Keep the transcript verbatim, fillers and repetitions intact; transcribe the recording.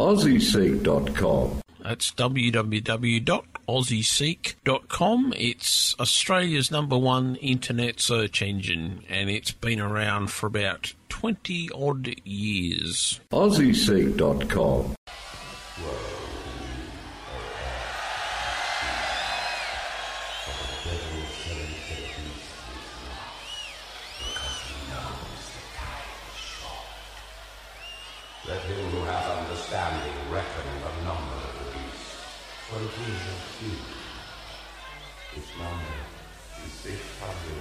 aussie seek dot com. That's w w w dot aussie seek dot com. It's Australia's number one internet search engine, and it's been around for about twenty odd years. aussie seek dot com. Let him who hath understanding reckon the number of the beast, for it is a few. Its number is six hundred.